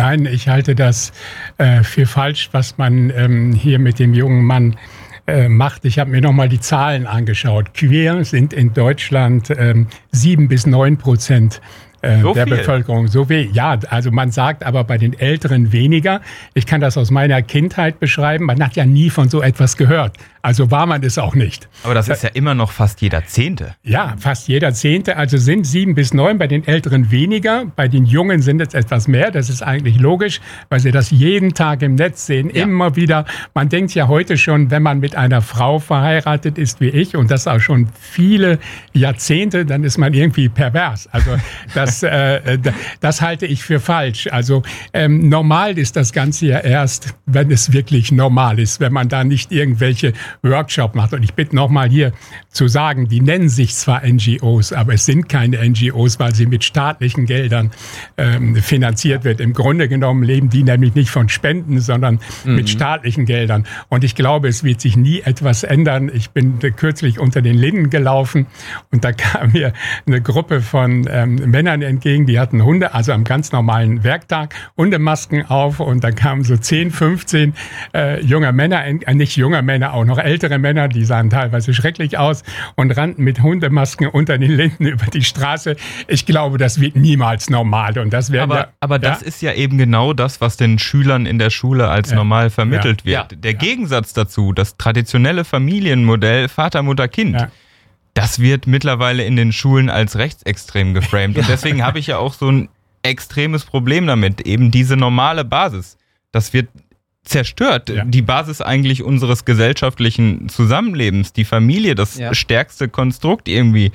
Nein, ich halte das für falsch, was man hier mit dem jungen Mann macht. Ich habe mir nochmal die Zahlen angeschaut. Queer sind in Deutschland 7-9% der Bevölkerung. So viel. Ja, also man sagt aber bei den Älteren weniger. Ich kann das aus meiner Kindheit beschreiben. Man hat ja nie von so etwas gehört. Also war man es auch nicht. Aber das ist ja immer noch fast jeder Zehnte. Ja, fast jeder Zehnte. Also sind 7-9, bei den Älteren weniger. Bei den Jungen sind es etwas mehr. Das ist eigentlich logisch, weil sie das jeden Tag im Netz sehen. Ja. Immer wieder. Man denkt ja heute schon, wenn man mit einer Frau verheiratet ist wie ich und das auch schon viele Jahrzehnte, dann ist man irgendwie pervers. Also das halte ich für falsch. Also normal ist das Ganze ja erst, wenn es wirklich normal ist, wenn man da nicht irgendwelche Workshop macht. Und ich bitte nochmal hier zu sagen, die nennen sich zwar NGOs, aber es sind keine NGOs, weil sie mit staatlichen Geldern finanziert wird. Im Grunde genommen leben die nämlich nicht von Spenden, sondern mit staatlichen Geldern. Und ich glaube, es wird sich nie etwas ändern. Ich bin kürzlich unter den Linden gelaufen und da kam mir eine Gruppe von Männern entgegen, die hatten Hunde, also am ganz normalen Werktag, Hundemasken auf und da kamen so 10, 15 junge Männer, nicht junge Männer, auch noch ältere Männer, die sahen teilweise schrecklich aus und rannten mit Hundemasken unter den Linden über die Straße. Ich glaube, das wird niemals normal. Und das aber das ist ja eben genau das, was den Schülern in der Schule als normal vermittelt wird. Der Gegensatz dazu, das traditionelle Familienmodell Vater, Mutter, Kind, das wird mittlerweile in den Schulen als rechtsextrem geframed. Und deswegen habe ich ja auch so ein extremes Problem damit. Eben diese normale Basis. Das wird zerstört. Ja. Die Basis eigentlich unseres gesellschaftlichen Zusammenlebens. Die Familie, das stärkste Konstrukt irgendwie.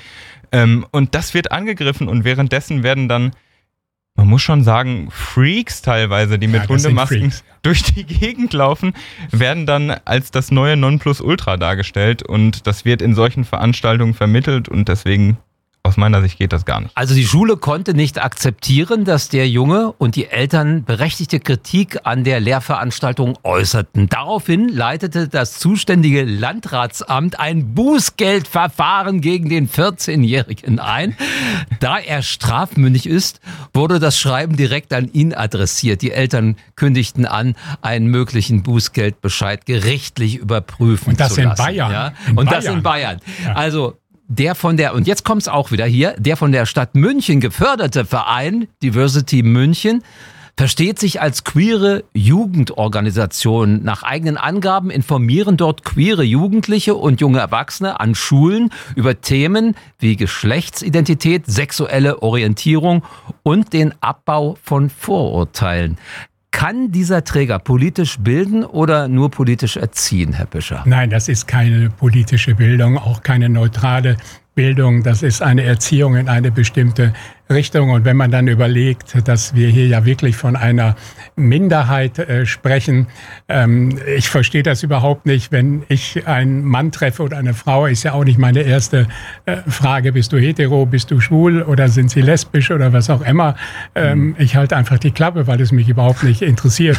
Und das wird angegriffen und währenddessen werden dann, man muss schon sagen, Freaks teilweise, die mit Hundemasken durch die Gegend laufen, werden dann als das neue Nonplusultra dargestellt und das wird in solchen Veranstaltungen vermittelt und deswegen aus meiner Sicht geht das gar nicht. Also die Schule konnte nicht akzeptieren, dass der Junge und die Eltern berechtigte Kritik an der Lehrveranstaltung äußerten. Daraufhin leitete das zuständige Landratsamt ein Bußgeldverfahren gegen den 14-Jährigen ein. Da er strafmündig ist, wurde das Schreiben direkt an ihn adressiert. Die Eltern kündigten an, einen möglichen Bußgeldbescheid gerichtlich überprüfen zu lassen. Und das in Bayern. Ja? Und das in Bayern. Ja. Also und jetzt kommt's auch wieder hier, der von der Stadt München geförderte Verein Diversity München versteht sich als queere Jugendorganisation. Nach eigenen Angaben informieren dort queere Jugendliche und junge Erwachsene an Schulen über Themen wie Geschlechtsidentität, sexuelle Orientierung und den Abbau von Vorurteilen. Kann dieser Träger politisch bilden oder nur politisch erziehen, Herr Büscher? Nein, das ist keine politische Bildung, auch keine neutrale Bildung. Das ist eine Erziehung in eine bestimmte Richtung. Und wenn man dann überlegt, dass wir hier ja wirklich von einer Minderheit sprechen, ich verstehe das überhaupt nicht. Wenn ich einen Mann treffe oder eine Frau, ist ja auch nicht meine erste Frage, bist du hetero, bist du schwul oder sind sie lesbisch oder was auch immer. Ich halte einfach die Klappe, weil es mich überhaupt nicht interessiert.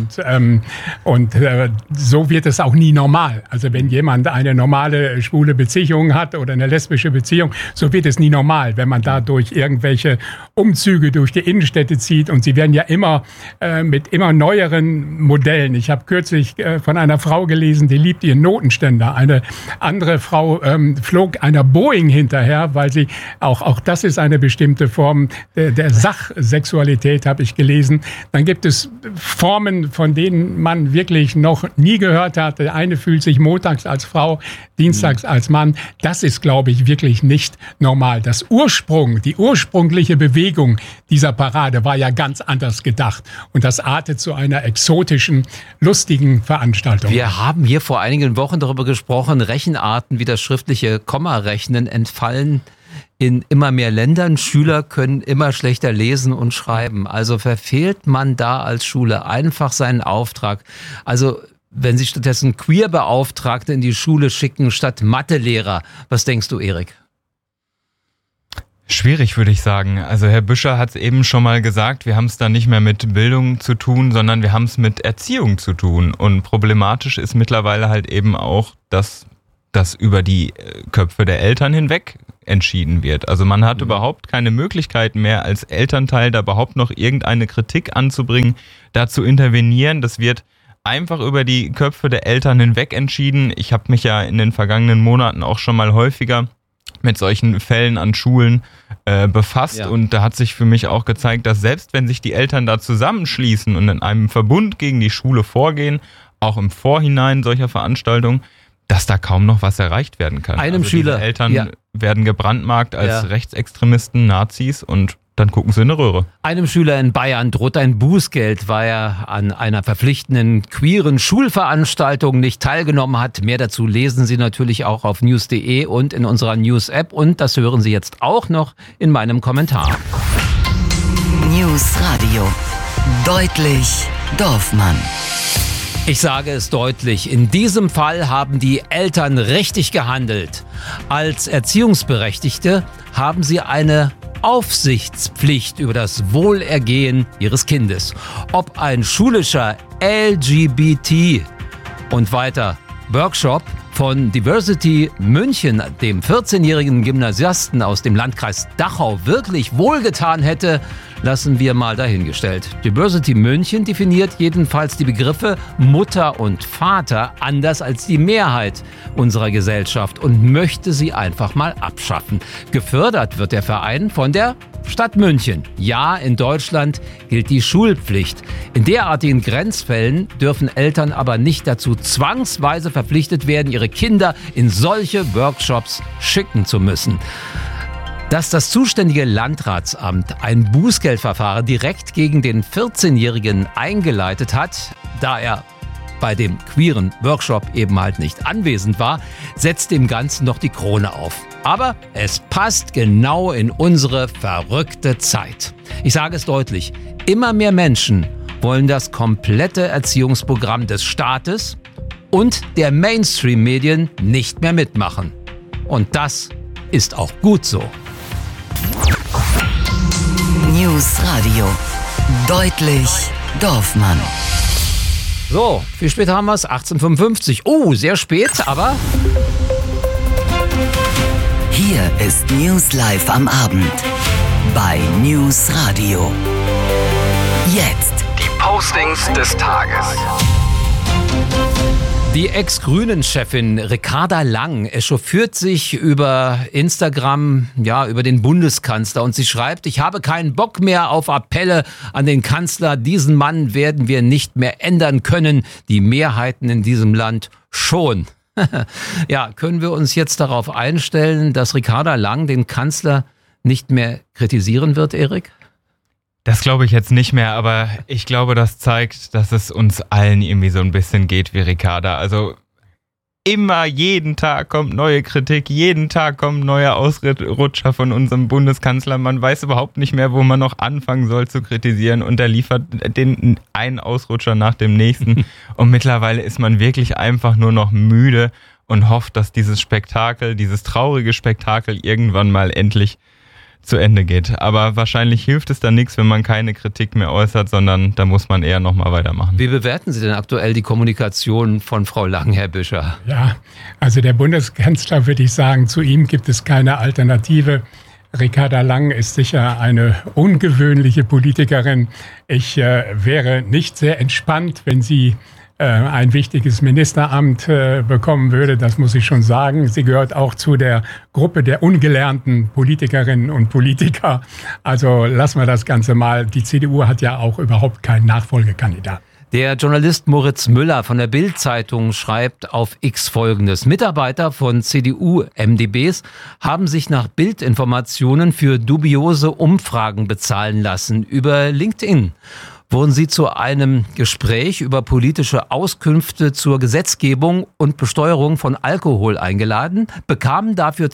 Und so wird es auch nie normal. Also wenn jemand eine normale schwule Beziehung hat oder eine lesbische Beziehung, so wird es nie normal, wenn man dadurch irgendwelche Umzüge durch die Innenstädte zieht und sie werden ja immer mit immer neueren Modellen. Ich habe kürzlich von einer Frau gelesen, die liebt ihren Notenständer. Eine andere Frau flog einer Boeing hinterher, weil sie auch das ist eine bestimmte Form der Sachsexualität, habe ich gelesen. Dann gibt es Formen, von denen man wirklich noch nie gehört hat. Der eine fühlt sich montags als Frau, dienstags als Mann. Das ist, glaube ich, wirklich nicht normal. Die ursprüngliche Bewegung dieser Parade war ja ganz anders gedacht. Und das artet zu einer exotischen, lustigen Veranstaltung. Wir haben hier vor einigen Wochen darüber gesprochen, Rechenarten wie das schriftliche Kommarechnen entfallen in immer mehr Ländern. Schüler können immer schlechter lesen und schreiben. Also verfehlt man da als Schule einfach seinen Auftrag. Also wenn Sie stattdessen Queer-Beauftragte in die Schule schicken statt Mathelehrer. Was denkst du, Erik? Schwierig, würde ich sagen. Also Herr Büscher hat es eben schon mal gesagt, wir haben es da nicht mehr mit Bildung zu tun, sondern wir haben es mit Erziehung zu tun. Und problematisch ist mittlerweile halt eben auch, dass das über die Köpfe der Eltern hinweg entschieden wird. Also man hat überhaupt keine Möglichkeit mehr als Elternteil da überhaupt noch irgendeine Kritik anzubringen, da zu intervenieren. Das wird einfach über die Köpfe der Eltern hinweg entschieden. Ich habe mich ja in den vergangenen Monaten auch schon mal häufiger mit solchen Fällen an Schulen befasst und da hat sich für mich auch gezeigt, dass selbst wenn sich die Eltern da zusammenschließen und in einem Verbund gegen die Schule vorgehen, auch im Vorhinein solcher Veranstaltungen, dass da kaum noch was erreicht werden kann. Schüler, diese Eltern werden gebrandmarkt als Rechtsextremisten, Nazis und dann gucken sie in eine Röhre. Einem Schüler in Bayern droht ein Bußgeld, weil er an einer verpflichtenden queeren Schulveranstaltung nicht teilgenommen hat. Mehr dazu lesen Sie natürlich auch auf news.de und in unserer News-App. Und das hören Sie jetzt auch noch in meinem Kommentar. News Radio. Deutlich Dorfmann. Ich sage es deutlich, in diesem Fall haben die Eltern richtig gehandelt. Als Erziehungsberechtigte haben sie eine Aufsichtspflicht über das Wohlergehen ihres Kindes. Ob ein schulischer LGBT und weiter Workshop von Diversity München, dem 14-jährigen Gymnasiasten aus dem Landkreis Dachau, wirklich wohlgetan hätte, lassen wir mal dahingestellt. Diversity München definiert jedenfalls die Begriffe Mutter und Vater anders als die Mehrheit unserer Gesellschaft und möchte sie einfach mal abschaffen. Gefördert wird der Verein von der Stadt München. Ja, in Deutschland gilt die Schulpflicht. In derartigen Grenzfällen dürfen Eltern aber nicht dazu zwangsweise verpflichtet werden, ihre Kinder in solche Workshops schicken zu müssen. Dass das zuständige Landratsamt ein Bußgeldverfahren direkt gegen den 14-Jährigen eingeleitet hat, da er bei dem queeren Workshop eben halt nicht anwesend war, setzt dem Ganzen noch die Krone auf. Aber es passt genau in unsere verrückte Zeit. Ich sage es deutlich, immer mehr Menschen wollen das komplette Erziehungsprogramm des Staates und der Mainstream-Medien nicht mehr mitmachen. Und das ist auch gut so. News Radio. Deutlich Dorfmann. So, wie spät haben wir es? 18:55. Oh, sehr spät, aber... Hier ist News Live am Abend bei News Radio. Jetzt die Postings des Tages. Die Ex-Grünen-Chefin Ricarda Lang echauffiert sich über Instagram, über den Bundeskanzler und sie schreibt, ich habe keinen Bock mehr auf Appelle an den Kanzler. Diesen Mann werden wir nicht mehr ändern können. Die Mehrheiten in diesem Land schon. Ja, können wir uns jetzt darauf einstellen, dass Ricarda Lang den Kanzler nicht mehr kritisieren wird, Erik? Das glaube ich jetzt nicht mehr, aber ich glaube, das zeigt, dass es uns allen irgendwie so ein bisschen geht wie Ricarda. Also immer, jeden Tag kommt neue Kritik, jeden Tag kommen neue Ausrutscher von unserem Bundeskanzler. Man weiß überhaupt nicht mehr, wo man noch anfangen soll zu kritisieren und er liefert den einen Ausrutscher nach dem nächsten. Und mittlerweile ist man wirklich einfach nur noch müde und hofft, dass dieses Spektakel, dieses traurige Spektakel irgendwann mal endlich zu Ende geht. Aber wahrscheinlich hilft es dann nichts, wenn man keine Kritik mehr äußert, sondern da muss man eher nochmal weitermachen. Wie bewerten Sie denn aktuell die Kommunikation von Frau Lang, Herr Büscher? Ja, also der Bundeskanzler, würde ich sagen, zu ihm gibt es keine Alternative. Ricarda Lang ist sicher eine ungewöhnliche Politikerin. Ich wäre nicht sehr entspannt, wenn sie ein wichtiges Ministeramt bekommen würde, das muss ich schon sagen. Sie gehört auch zu der Gruppe der ungelernten Politikerinnen und Politiker. Also lassen wir das Ganze mal. Die CDU hat ja auch überhaupt keinen Nachfolgekandidaten. Der Journalist Moritz Müller von der Bild-Zeitung schreibt auf X Folgendes. Mitarbeiter von CDU-MdBs haben sich nach Bildinformationen für dubiose Umfragen bezahlen lassen über LinkedIn. Wurden sie zu einem Gespräch über politische Auskünfte zur Gesetzgebung und Besteuerung von Alkohol eingeladen, bekamen dafür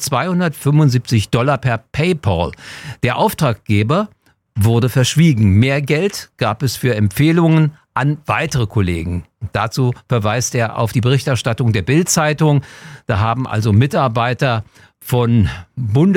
$275 per PayPal. Der Auftraggeber wurde verschwiegen. Mehr Geld gab es für Empfehlungen an weitere Kollegen. Dazu verweist er auf die Berichterstattung der Bild-Zeitung. Da haben also Mitarbeiter von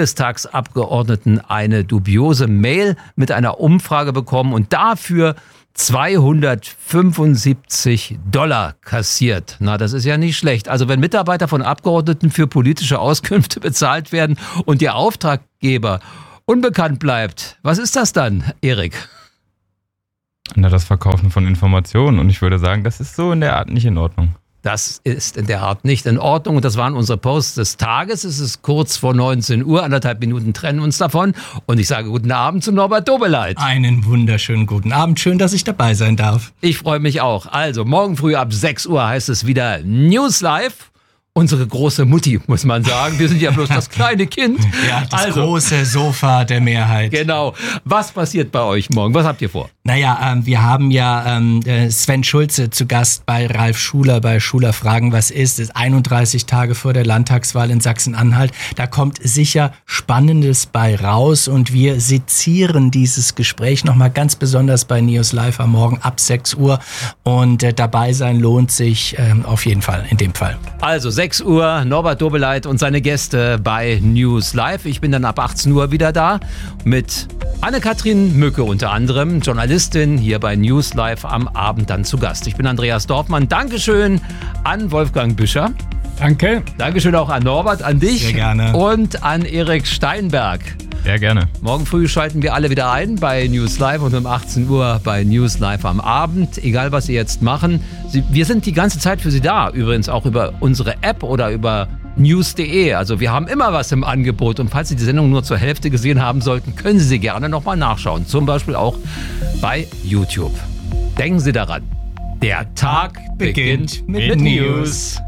Bundestagsabgeordneten eine dubiose Mail mit einer Umfrage bekommen und dafür $275 kassiert. Na, das ist ja nicht schlecht. Also wenn Mitarbeiter von Abgeordneten für politische Auskünfte bezahlt werden und ihr Auftraggeber unbekannt bleibt, was ist das dann, Erik? Na, das Verkaufen von Informationen. Und ich würde sagen, das ist so in der Art nicht in Ordnung. Das ist in der Art nicht in Ordnung. Und das waren unsere Posts des Tages. Es ist kurz vor 19 Uhr. 1,5 Minuten trennen uns davon. Und ich sage guten Abend zu Norbert Dobeleit. Einen wunderschönen guten Abend. Schön, dass ich dabei sein darf. Ich freue mich auch. Also, morgen früh ab 6 Uhr heißt es wieder News Live. Unsere große Mutti, muss man sagen. Wir sind ja bloß das kleine Kind. Ja, das große Sofa der Mehrheit. Genau. Was passiert bei euch morgen? Was habt ihr vor? Naja, wir haben ja Sven Schulze zu Gast bei Ralf Schuler, bei Schuler Fragen, was ist. Es ist 31 Tage vor der Landtagswahl in Sachsen-Anhalt. Da kommt sicher Spannendes bei raus und wir sezieren dieses Gespräch nochmal ganz besonders bei News Live am Morgen ab 6 Uhr. Und dabei sein lohnt sich auf jeden Fall, in dem Fall. Also 6 Uhr, Norbert Dobeleit und seine Gäste bei News Live. Ich bin dann ab 18 Uhr wieder da mit Anne-Kathrin Mücke unter anderem, Journalistin hier bei News Live am Abend dann zu Gast. Ich bin Andreas Dorfmann. Dankeschön an Wolfgang Büscher. Danke. Dankeschön auch an Norbert, an dich. Sehr gerne. Und an Erik Steinberg. Sehr gerne. Morgen früh schalten wir alle wieder ein bei News Live und um 18 Uhr bei News Live am Abend. Egal, was Sie jetzt machen. Wir sind die ganze Zeit für Sie da. Übrigens auch über unsere App oder über news.de. Also wir haben immer was im Angebot. Und falls Sie die Sendung nur zur Hälfte gesehen haben sollten, können Sie gerne nochmal nachschauen. Zum Beispiel auch bei YouTube. Denken Sie daran. Der Tag beginnt mit News.